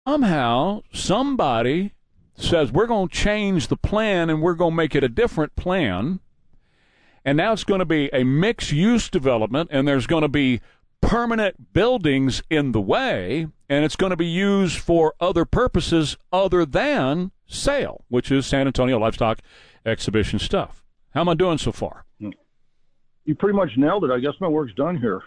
somehow somebody says we're going to change the plan and we're going to make it a different plan. And now it's going to be a mixed-use development, and there's going to be permanent buildings in the way, and it's going to be used for other purposes other than sale, which is San Antonio Livestock Exhibition stuff. How am I doing so far? You pretty much nailed it. I guess my work's done here.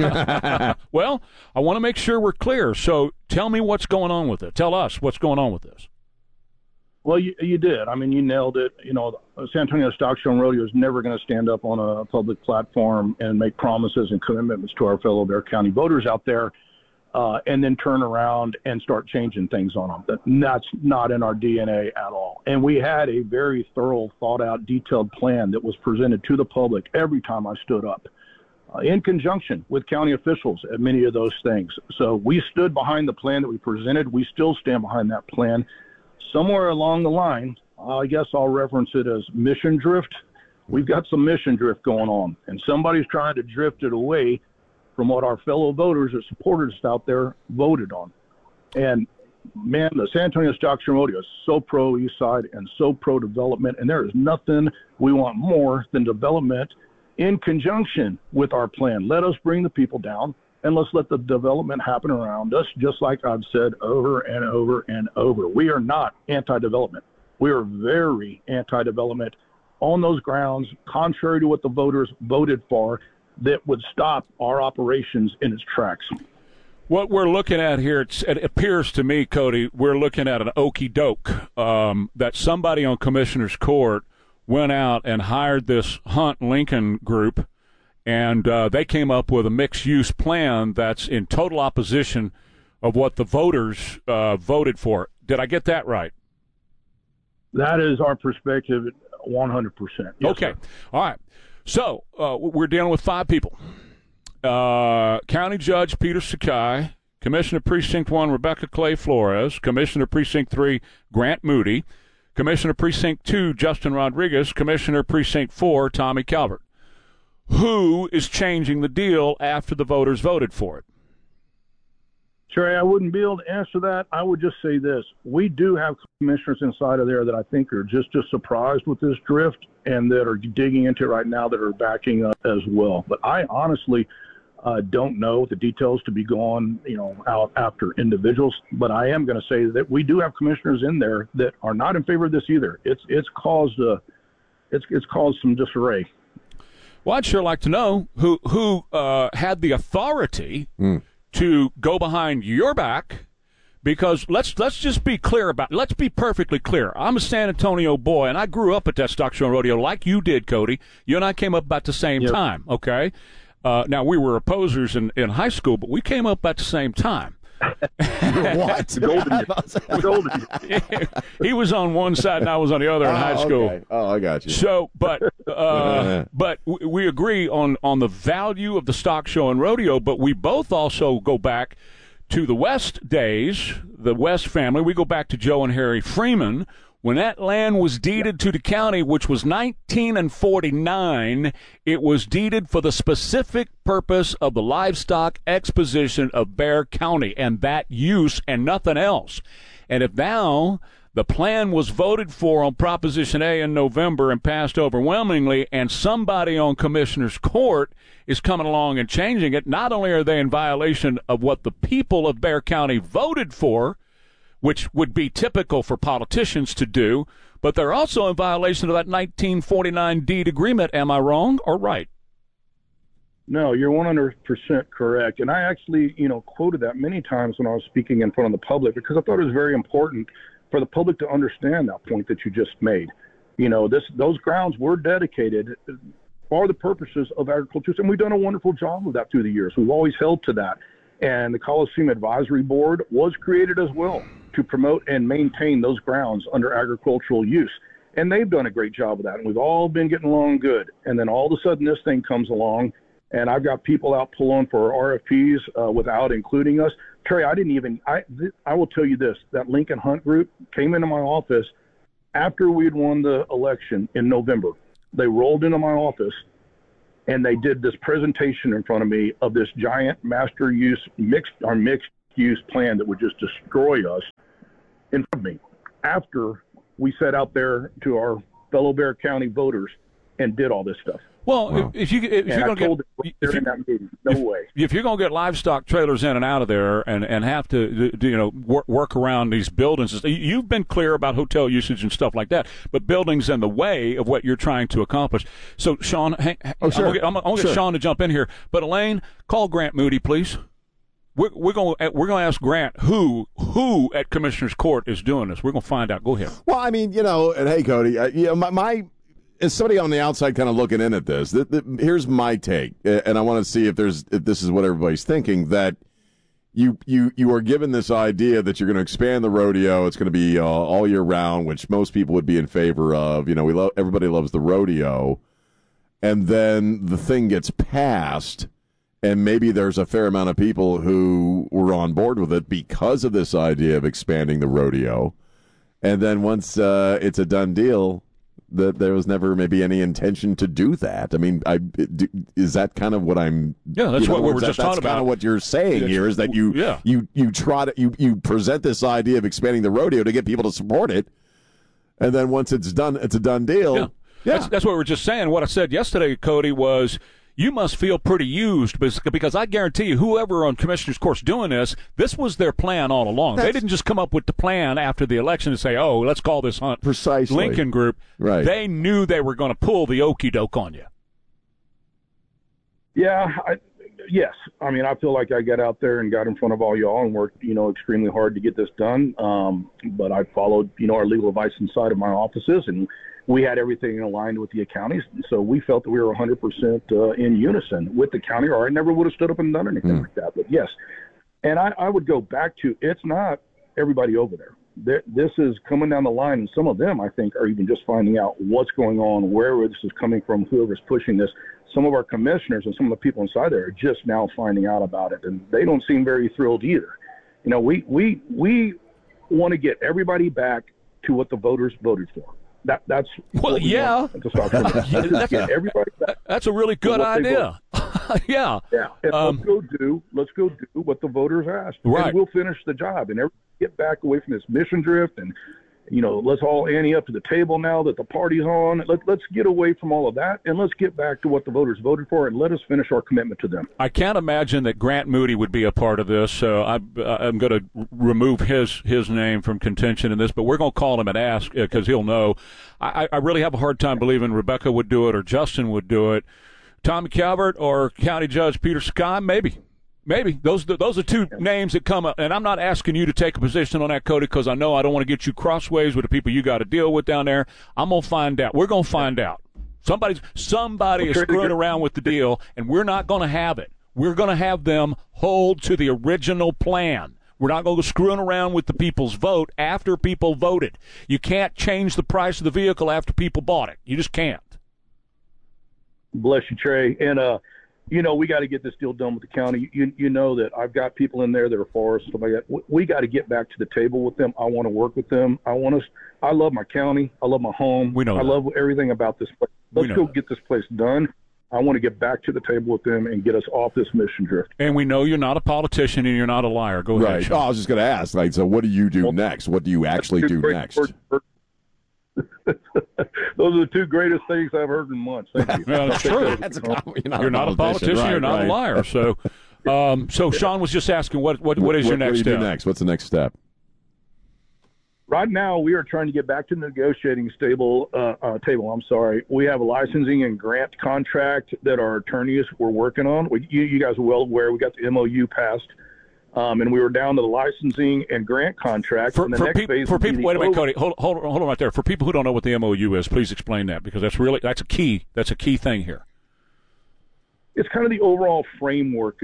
Well, I want to make sure we're clear. So tell me what's going on with it. Tell us what's going on with this. Well, you did. I mean, you nailed it. You know, San Antonio Stock Show and Rodeo is never going to stand up on a public platform and make promises and commitments to our fellow Bexar County voters out there and then turn around and start changing things on them. That's not in our DNA at all. And we had a very thorough, thought-out, detailed plan that was presented to the public every time I stood up, in conjunction with county officials at many of those things. So we stood behind the plan that we presented. We still stand behind that plan. Somewhere along the line, I guess I'll reference it as mission drift. We've got some mission drift going on, and somebody's trying to drift it away from what our fellow voters that supported us out there voted on. And, man, the San Antonio Stock Show Rodeo is so pro-East Side and so pro-development, and there is nothing we want more than development in conjunction with our plan. Let us bring the people down, and let's let the development happen around us, just like I've said over and over and over. We are not anti-development. We are very anti-development on those grounds, contrary to what the voters voted for, that would stop our operations in its tracks. What we're looking at here, it appears to me, Cody, we're looking at an okey doke that somebody on Commissioner's Court went out and hired this Hunt Lincoln group, and they came up with a mixed-use plan that's in total opposition of what the voters voted for. Did I get that right? That is our perspective, 100%. Yes, okay. Sir. All right. So we're dealing with 5 people. County Judge Peter Sakai, Commissioner Precinct 1 Rebecca Clay Flores, Commissioner Precinct 3 Grant Moody, Commissioner Precinct 2 Justin Rodriguez, Commissioner Precinct 4 Tommy Calvert. Who is changing the deal after the voters voted for it? Trey, I wouldn't be able to answer that. I would just say this. We do have commissioners inside of there that I think are just as surprised with this drift and that are digging into it right now that are backing up as well. But I honestly don't know the details to be going, out after individuals. But I am going to say that we do have commissioners in there that are not in favor of this either. It's caused some disarray. Well, I'd sure like to know who had the authority to go behind your back, because let's just be clear about it. Let's be perfectly clear. I'm a San Antonio boy, and I grew up at that Stock Show and Rodeo like you did, Cody. You and I came up about the same time, okay? Now, we were opposers in high school, but we came up at the same time. What? He was on one side and I was on the other in high school. Okay. Oh, I got you. So, but we agree on the value of the Stock Show and Rodeo, but we both also go back to the West days, the West family. We go back to Joe and Harry Freeman. When that land was deeded to the county, which was 1949, it was deeded for the specific purpose of the livestock exposition of Bexar County and that use and nothing else. And if now the plan was voted for on Proposition A in November and passed overwhelmingly, and somebody on Commissioner's Court is coming along and changing it, not only are they in violation of what the people of Bexar County voted for, which would be typical for politicians to do, but they're also in violation of that 1949 deed agreement. Am I wrong or right? No, you're 100% correct. And I actually, quoted that many times when I was speaking in front of the public, because I thought it was very important for the public to understand that point that you just made. Those grounds were dedicated for the purposes of agriculture, and we've done a wonderful job of that through the years. We've always held to that. And the Coliseum Advisory Board was created as well to promote and maintain those grounds under agricultural use. And they've done a great job of that. And we've all been getting along good. And then all of a sudden this thing comes along, and I've got people out pulling for RFPs without including us. Terry, I will tell you this, that Lincoln Hunt group came into my office after we had won the election in November. They rolled into my office and they did this presentation in front of me of this giant master use mixed mixed-use plan that would just destroy us in front of me after we set out there to our fellow Bexar County voters and did all this stuff. Well, wow. if you're going to if you're going to get livestock trailers in and out of there and have to work around these buildings, you've been clear about hotel usage and stuff like that, but buildings in the way of what you're trying to accomplish. So, Sean, I'm going to get Sean to jump in here, but Elaine, call Grant Moody, please. We're going to ask Grant who at Commissioner's Court is doing this. We're going to find out. Go ahead. Well, I mean, and hey, Cody, my as somebody on the outside kind of looking in at this, here's my take, and I want to see if this is what everybody's thinking, that you are given this idea that you're going to expand the rodeo. It's going to be all year round, which most people would be in favor of. Everybody loves the rodeo, and then the thing gets passed, and maybe there's a fair amount of people who were on board with it because of this idea of expanding the rodeo, and then once it's a done deal, that there was never maybe any intention to do that. I mean, is that kind of what I'm? Yeah, that's what we were just talking about. That's kind of what you're saying here is that you present this idea of expanding the rodeo to get people to support it, and then once it's done, it's a done deal. Yeah. That's what we were just saying. What I said yesterday, Cody, was you must feel pretty used because I guarantee you, whoever on Commissioner's Court's doing this was their plan all along. They didn't just come up with the plan after the election and say, "Oh, let's call this Hunt precisely Lincoln Group." Right? They knew they were going to pull the okey doke on you. Yeah. Yes. I mean, I feel like I got out there and got in front of all y'all and worked, extremely hard to get this done. But I followed, our legal advice inside of my offices, and we had everything aligned with the counties. So we felt that we were 100% in unison with the county, or I never would have stood up and done anything like that. But yes. And I would go back to, it's not everybody over there. This is coming down the line, and some of them, I think, are even just finding out what's going on, where this is coming from, whoever's pushing this. Some of our commissioners and some of the people inside there are just now finding out about it, and they don't seem very thrilled either. We want to get everybody back to what the voters voted for. That's yeah. Everybody back. That's a really good idea. Yeah. And let's go do what the voters asked. Right. And we'll finish the job, and everybody get back away from this mission drift, and let's all ante up to the table now that the party's on. Let's get away from all of that, and let's get back to what the voters voted for, and let us finish our commitment to them. I can't imagine that Grant Moody would be a part of this, so I'm going to remove his name from contention in this, but we're going to call him and ask because he'll know. I really have a hard time believing Rebecca would do it or Justin would do it. Tommy Calvert or County Judge Peter Sky, maybe. Those are two names that come up, and I'm not asking you to take a position on that, Cody, because I know I don't want to get you crossways with the people you got to deal with down there. I'm gonna find out. We're gonna find out. Somebody is screwing around with the deal, and we're not gonna have it. We're gonna have them hold to the original plan. We're not going to go screwing around with the people's vote after people voted. You can't change the price of the vehicle after people bought it. You just can't. Bless you, Trey. And we got to get this deal done with the county. You know that I've got people in there that are for us. Stuff like that. We got to get back to the table with them. I want to work with them. I love my county. I love my home. We know I love everything about this place. Let's go get this place done. I want to get back to the table with them and get us off this mission drift. And we know you're not a politician and you're not a liar. Go ahead. Right. I was just going to ask, so what do you do next? What do you actually do next? Those are the two greatest things I've heard in months. Thank you. Well, that's true. You're not a politician. Right, you're not a liar. So, Sean was just asking, what is your next step? What do you do next? What's the next step? Right now, we are trying to get back to the negotiating table. We have a licensing and grant contract that our attorneys were working on. You guys are well aware. We got the MOU passed, and we were down to the licensing and grant contract. Wait a minute, Cody. Hold on right there. For people who don't know what the MOU is, please explain that, because that's a key thing here. It's kind of the overall framework,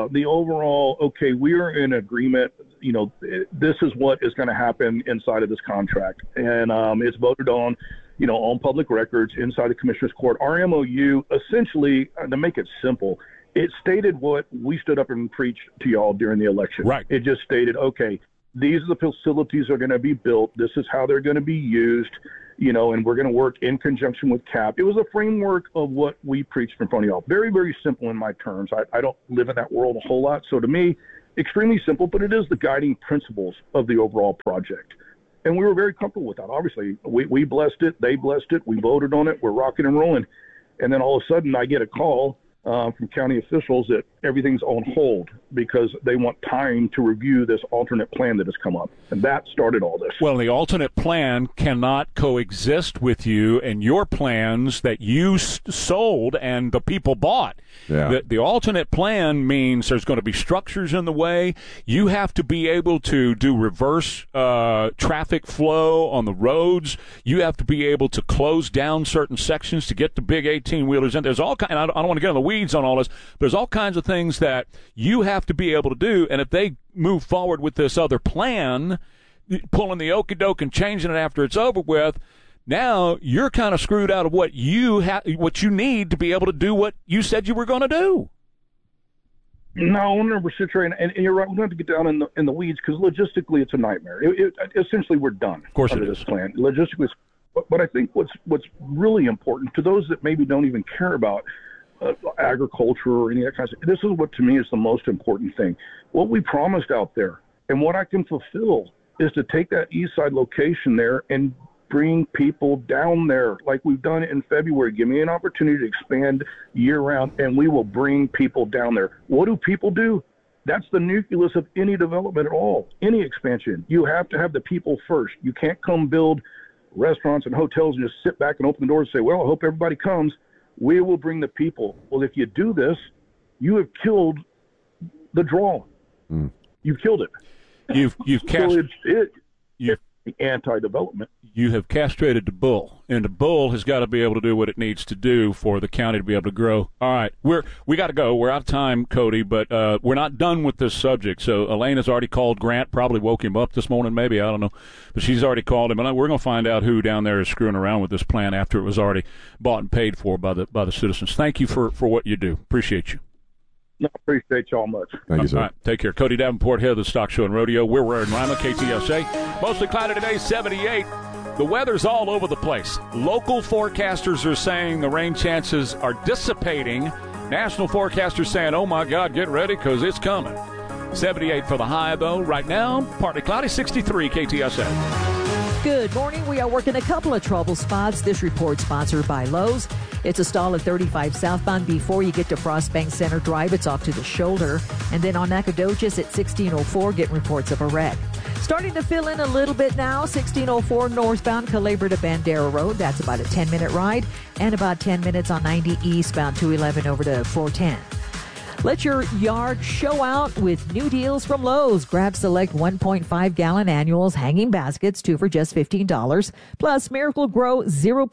we are in agreement, this is what is going to happen inside of this contract. And it's voted on, on public records inside the Commissioner's Court. Our MOU, essentially, to make it simple, it stated what we stood up and preached to y'all during the election. Right. It just stated, okay, these are the facilities that are going to be built. This is how they're going to be used. And we're going to work in conjunction with CAP. It was a framework of what we preached in front of y'all. Very, very simple in my terms. I don't live in that world a whole lot. So to me, extremely simple, but it is the guiding principles of the overall project. And we were very comfortable with that. Obviously, we blessed it. They blessed it. We voted on it. We're rocking and rolling. And then all of a sudden I get a call from county officials that everything's on hold because they want time to review this alternate plan that has come up. And that started all this. Well, the alternate plan cannot coexist with you and your plans that you sold and the people bought. Yeah. The alternate plan means there's going to be structures in the way. You have to be able to do reverse traffic flow on the roads. You have to be able to close down certain sections to get the big 18-wheelers in. There's all kind. I don't want to get in the weeds on all this. There's all kinds of things that you have to be able to do. And if they move forward with this other plan, pulling the okey-doke and changing it after it's over with, now you're kind of screwed out of what you need to be able to do what you said you were going to do. No, we're situated, and you're right. We don't have to get down in the weeds because logistically it's a nightmare. Essentially, we're done. Of course, under this plan. Logistically, but I think what's really important to those that maybe don't even care about agriculture or any of that kind of stuff. This is what to me is the most important thing. What we promised out there, and what I can fulfill, is to take that east side location there and bring people down there like we've done in February. Give me an opportunity to expand year-round, and we will bring people down there. What do people do? That's the nucleus of any development at all, any expansion. You have to have the people first. You can't come build restaurants and hotels and just sit back and open the doors and say, well, I hope everybody comes. We will bring the people. Well, if you do this, you have killed the draw. You've killed it. You've it's anti-development. You have castrated the bull, and the bull has got to be able to do what it needs to do for the county to be able to grow. All right, we got to go. We're out of time, Cody, but we're not done with this subject. So Elaine has already called Grant, probably woke him up this morning, maybe, I don't know, but she's already called him, and we're going to find out who down there is screwing around with this plan after it was already bought and paid for by the citizens. Thank you for what you do. Appreciate you. No, appreciate y'all much. Thank you, sir. All right, take care. Cody Davenport, head of the Stock Show and Rodeo. We're in Lima, KTSA. Mostly cloudy today, 78. The weather's all over the place. Local forecasters are saying the rain chances are dissipating. National forecasters saying, oh, my God, get ready because it's coming. 78 for the high, though. Right now, partly cloudy, 63 KTSA. Good morning. We are working a couple of trouble spots. This report sponsored by Lowe's. It's a stall at 35 southbound before you get to Frost Bank Center Drive. It's off to the shoulder. And then on Nacogdoches at 1604, getting reports of a wreck. Starting to fill in a little bit now. 1604 northbound Calabria to Bandera Road. That's about a 10-minute ride. And about 10 minutes on 90 eastbound 211 over to 410. Let your yard show out with new deals from Lowe's. Grab select 1.5-gallon annuals hanging baskets, 2 for just $15. Plus Miracle Grow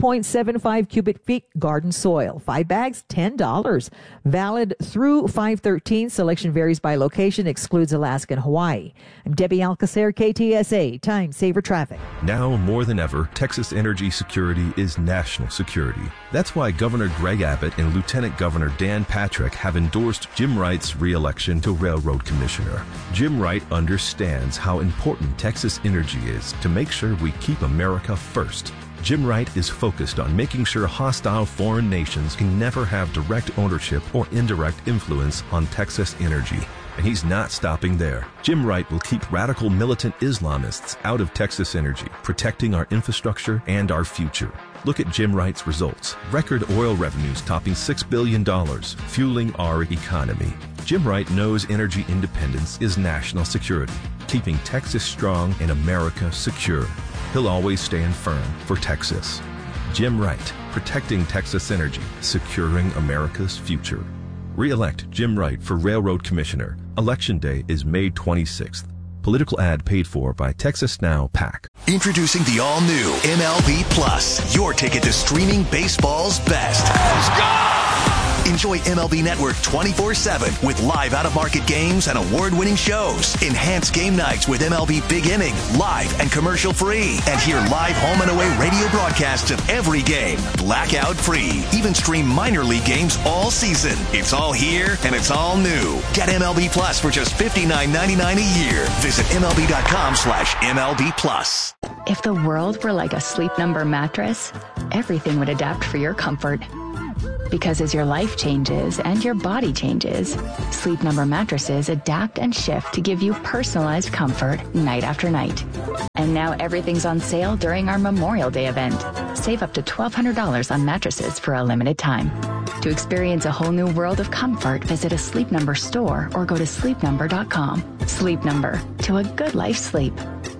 0.75 cubic feet garden soil, 5 bags, $10. Valid through 5/13. Selection varies by location, excludes Alaska and Hawaii. I'm Debbie Alcacer, KTSA. Time saver traffic. Now more than ever, Texas energy security is national security. That's why Governor Greg Abbott and Lieutenant Governor Dan Patrick have endorsed Jim Wright's re-election to Railroad Commissioner. Jim Wright understands how important Texas energy is to make sure we keep America first. Jim Wright is focused on making sure hostile foreign nations can never have direct ownership or indirect influence on Texas energy. And he's not stopping there. Jim Wright will keep radical militant Islamists out of Texas energy, protecting our infrastructure and our future. Look at Jim Wright's results. Record oil revenues topping $6 billion, fueling our economy. Jim Wright knows energy independence is national security, keeping Texas strong and America secure. He'll always stand firm for Texas. Jim Wright, protecting Texas energy, securing America's future. Re-elect Jim Wright for Railroad Commissioner. Election day is May 26th. Political ad paid for by Texas Now PAC. Introducing the all-new MLB Plus, your ticket to streaming baseball's best. Let's go! Enjoy MLB Network 24/7 with live out-of-market games and award-winning shows. Enhance game nights with MLB Big Inning, live and commercial-free. And hear live home and away radio broadcasts of every game, blackout-free. Even stream minor league games all season. It's all here and it's all new. Get MLB Plus for just $59.99 a year. Visit MLB.com/MLB Plus. If the world were like a Sleep Number mattress, everything would adapt for your comfort. Because as your life changes and your body changes, Sleep Number mattresses adapt and shift to give you personalized comfort night after night. And now everything's on sale during our Memorial Day event. Save up to $1,200 on mattresses for a limited time. To experience a whole new world of comfort, visit a Sleep Number store or go to sleepnumber.com. Sleep Number, to a good life sleep.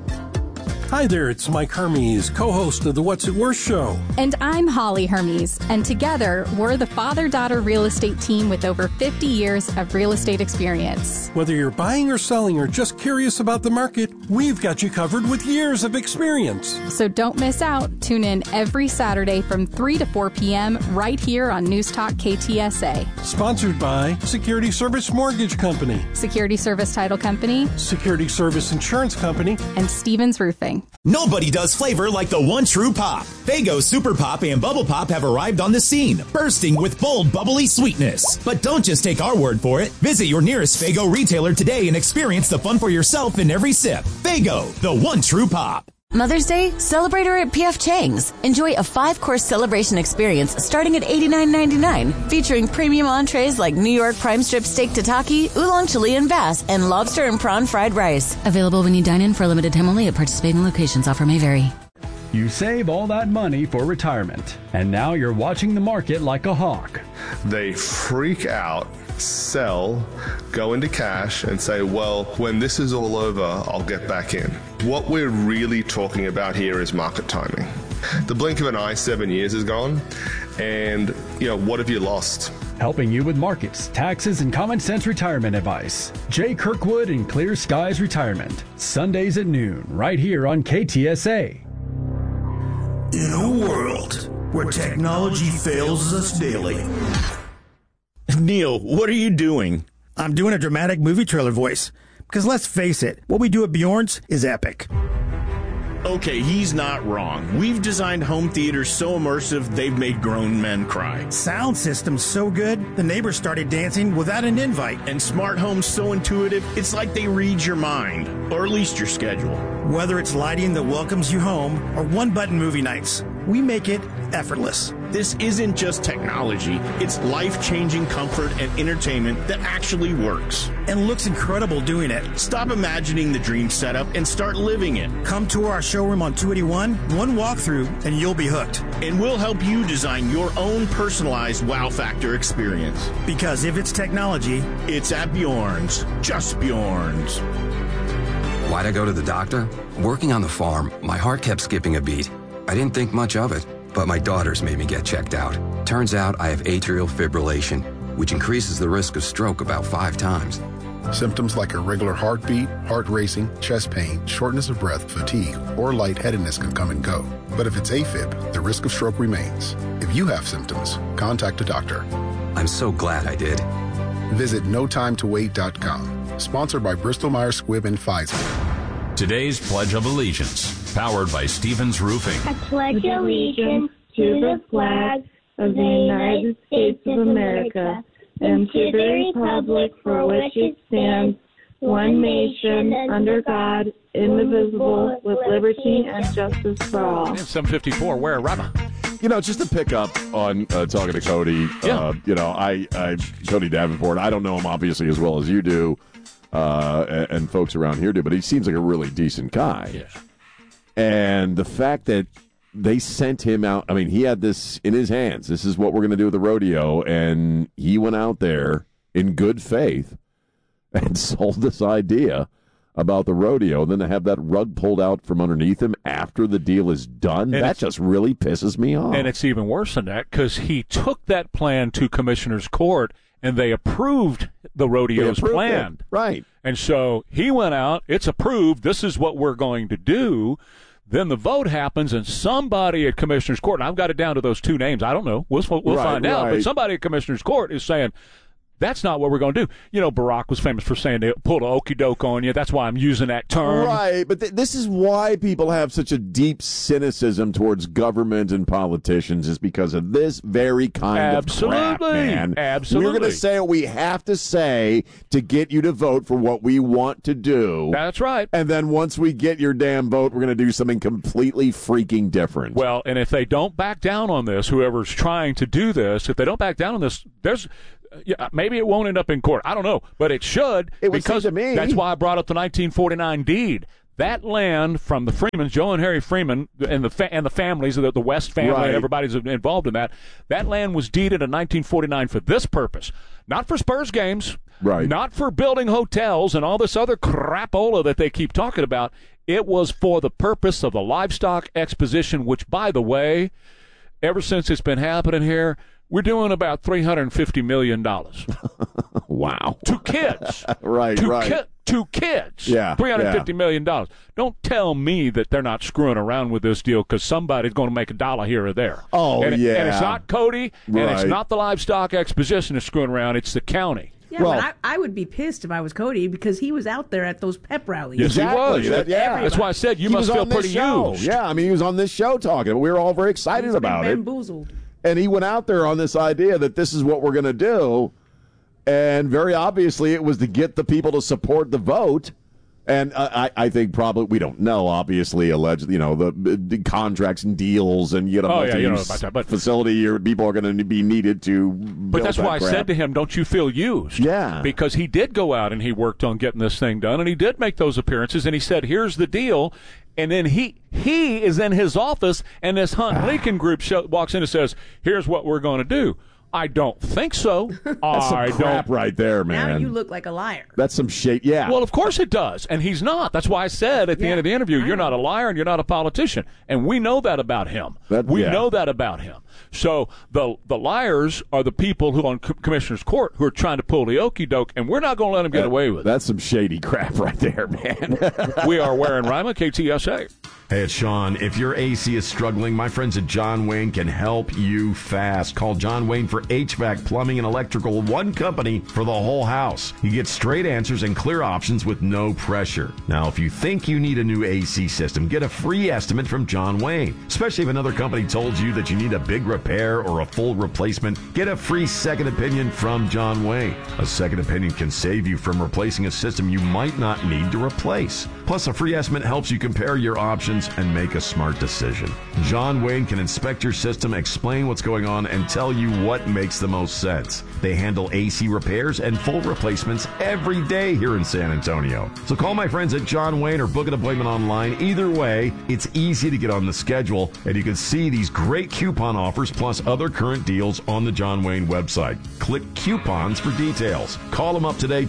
Hi there, it's Mike Hermes, co-host of the What's It Worth show. And I'm Holly Hermes, and together, we're the father-daughter real estate team with over 50 years of real estate experience. Whether you're buying or selling or just curious about the market, we've got you covered with years of experience. So don't miss out. Tune in every Saturday from 3 to 4 p.m. right here on News Talk KTSA. Sponsored by Security Service Mortgage Company, Security Service Title Company, Security Service Insurance Company, and Stevens Roofing. Nobody does flavor like the one true pop. Faygo Super Pop and Bubble Pop have arrived on the scene, bursting with bold, bubbly sweetness. But don't just take our word for it. Visit your nearest Faygo retailer today and experience the fun for yourself in every sip. Faygo, the one true pop. Mother's Day? Celebrate her at P.F. Chang's. Enjoy a 5-course celebration experience starting at $89.99, featuring premium entrees like New York prime strip steak tataki, oolong Chilean bass, and lobster and prawn fried rice. Available when you dine in for a limited time only at participating locations. Offer may vary. You save all that money for retirement, and now you're watching the market like a hawk. They freak out, sell, go into cash, and say, well, when this is all over, I'll get back in. What we're really talking about here is market timing. The blink of an eye, 7 years is gone, and, what have you lost? Helping you with markets, taxes, and common sense retirement advice. Jay Kirkwood and Clear Skies Retirement. Sundays at noon, right here on KTSA. In a world where technology fails us daily. Neil, what are you doing? I'm doing a dramatic movie trailer voice. Because let's face it, what we do at Bjorn's is epic. Okay, he's not wrong. We've designed home theaters so immersive, they've made grown men cry. Sound system's so good, the neighbors started dancing without an invite. And smart homes so intuitive, it's like they read your mind, or at least your schedule. Whether it's lighting that welcomes you home or one-button movie nights, we make it effortless. This isn't just technology, it's life-changing comfort and entertainment that actually works. And looks incredible doing it. Stop imagining the dream setup and start living it. Come tour our showroom on 281, one walkthrough, and you'll be hooked. And we'll help you design your own personalized wow factor experience. Because if it's technology, it's at Bjorn's. Just Bjorn's. Why'd I go to the doctor? Working on the farm, my heart kept skipping a beat. I didn't think much of it, but my daughters made me get checked out. Turns out I have atrial fibrillation, which increases the risk of stroke about 5 times. Symptoms like irregular heartbeat, heart racing, chest pain, shortness of breath, fatigue, or lightheadedness can come and go. But if it's AFib, the risk of stroke remains. If you have symptoms, contact a doctor. I'm so glad I did. Visit notimetowait.com. Sponsored by Bristol-Myers Squibb and Pfizer. Today's Pledge of Allegiance, powered by Stevens Roofing. I pledge allegiance to the flag of the United States of America and to the republic for which it stands, one nation, under God, indivisible, with liberty and justice for all. And 754, where, Rabba? Just to pick up on talking to Cody, Cody Davenport, I don't know him obviously as well as you do, and folks around here do, but he seems like a really decent guy. Yeah. And the fact that they sent him out, I mean, he had this in his hands. This is what we're going to do with the rodeo, and he went out there in good faith and sold this idea about the rodeo, and then to have that rug pulled out from underneath him after the deal is done, and that just really pisses me off. And it's even worse than that, because he took that plan to Commissioner's Court, and they approved the rodeo's plan. Right. And so he went out, it's approved, this is what we're going to do. Then the vote happens, and somebody at Commissioner's Court, and I've got it down to those 2 names, I don't know, we'll find out, but somebody at Commissioner's Court is saying, That's not what we're going to do. You know, Barack was famous for saying they pulled an okey doke on you. That's why I'm using that term. Right, but this is why people have such a deep cynicism towards government and politicians, is because of this very kind of crap, man. Absolutely. We're going to say what we have to say to get you to vote for what we want to do. That's right. And then once we get your damn vote, we're going to do something completely freaking different. Well, and if they don't back down on this, whoever's trying to do this, if they don't back down on this, maybe it won't end up in court. I don't know, but it should. It would because seem to me. That's why I brought up the 1949 deed. That land from the Freemans, Joe and Harry Freeman, and the families, the West family, Right. everybody's involved in that. That land was deeded in 1949 for this purpose, not for Spurs games, right? Not for building hotels and all this other crapola that they keep talking about. It was for the purpose of the livestock exposition, which, by the way, ever since it's been happening here, we're doing about $350 million. Wow. To kids. Right. To kids. Yeah. $350 million. Don't tell me that they're not screwing around with this deal because somebody's going to make a dollar here or there. Oh, and yeah. And it's not Cody, and it's Right. not the livestock exposition that's screwing around. It's the county. Yeah, but I would be pissed if I was Cody because he was out there at those pep rallies. Yes, Exactly. he was. That's why I said you He must was feel on this pretty show. used. Yeah, I mean, he was on this show talking. We were all very excited He's about been it. bamboozled. And he went out there on this idea that this is what we're going to do. And very obviously it was to get the people to support the vote. And I think probably, we don't know, obviously, allegedly, the contracts and deals, and you know about that, but facility or people are going to be needed to But that's why I said to him, don't you feel used? Yeah. Because he did go out and he worked on getting this thing done, and he did make those appearances, and he said, here's the deal. And then he is in his office, and this Hunt Lincoln group walks in and says, here's what we're going to do. I don't think so. That's some crap right there, man. Now you look like a liar. That's some shit. Yeah. Well, of course it does, and he's not. That's why I said at the end of the interview, you're not a liar and you're not a politician, and we know that about him. We know that about him. So the liars are the people who on Commissioner's Court who are trying to pull the okey doke, and we're not going to let them get away with it. That's some shady crap right there, man. We are Warren Ryman, KTSA. Hey, it's Sean. If your AC is struggling, my friends at John Wayne can help you fast. Call John Wayne for HVAC, plumbing, and electrical. One company for the whole house. You get straight answers and clear options with no pressure. Now, if you think you need a new AC system, get a free estimate from John Wayne. Especially if another company told you that you need a big repair or a full replacement, get a free second opinion from John Wayne. A second opinion can save you from replacing a system you might not need to replace. Plus, a free estimate helps you compare your options and make a smart decision. John Wayne can inspect your system, explain what's going on, and tell you what makes the most sense. They handle AC repairs and full replacements every day here in San Antonio. So call my friends at John Wayne or book an appointment online. Either way, it's easy to get on the schedule, and you can see these great coupon offers plus other current deals on the John Wayne website. Click coupons for details. Call them up today,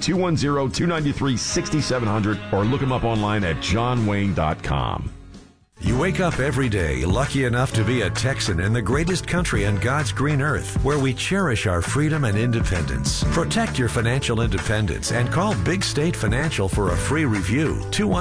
210-293-6700, or look them up online at johnwayne.com. You wake up every day lucky enough to be a Texan in the greatest country on God's green earth, where we cherish our freedom and independence. Protect your financial independence and call Big State Financial for a free review.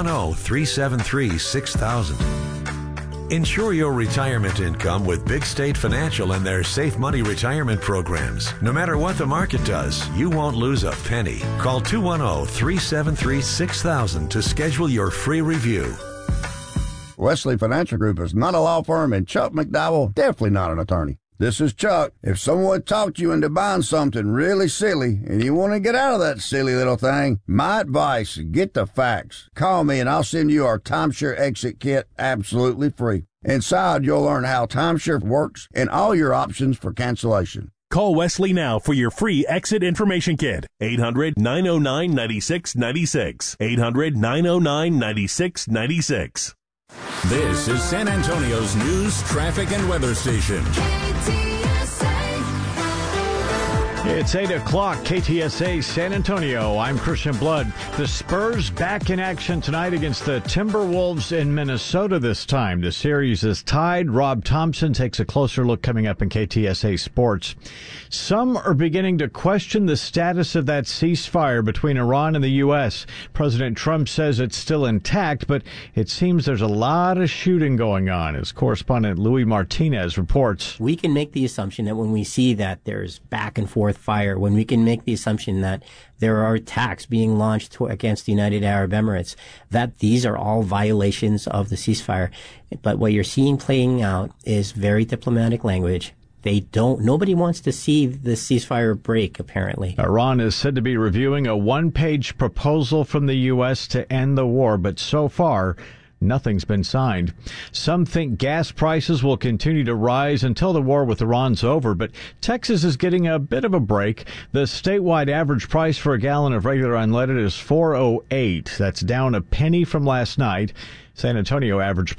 210-373-6000. Ensure your retirement income with Big State Financial and their Safe Money retirement programs. No matter what the market does, you won't lose a penny. Call 210-373-6000 to schedule your free review. Wesley Financial Group is not a law firm, and Chuck McDowell definitely not an attorney. This is Chuck. If someone talked you into buying something really silly and you want to get out of that silly little thing, my advice, get the facts. Call me and I'll send you our timeshare exit kit absolutely free. Inside, you'll learn how timeshare works and all your options for cancellation. Call Wesley now for your free exit information kit. 800-909-9696. 800-909-9696. This is San Antonio's news, traffic, and weather station. It's 8 o'clock, KTSA San Antonio. I'm Christian Blood. The Spurs back in action tonight against the Timberwolves in Minnesota this time. The series is tied. Rob Thompson takes a closer look coming up in KTSA Sports. Some are beginning to question the status of that ceasefire between Iran and the U.S. President Trump says it's still intact, but it seems there's a lot of shooting going on, as correspondent Louis Martinez reports. We can make the assumption that when we see that there's back and forth forth fire, when we can make the assumption that there are attacks being launched against the United Arab Emirates, that these are all violations of the ceasefire. But what you're seeing playing out is very diplomatic language. Nobody wants to see the ceasefire break, apparently. Iran is said to be reviewing a one-page proposal from the U.S. to end the war, but so far, nothing's been signed. Some think gas prices will continue to rise until the war with Iran's over, but Texas is getting a bit of a break. The statewide average price for a gallon of regular unleaded is $4.08. That's down a penny from last night. San Antonio average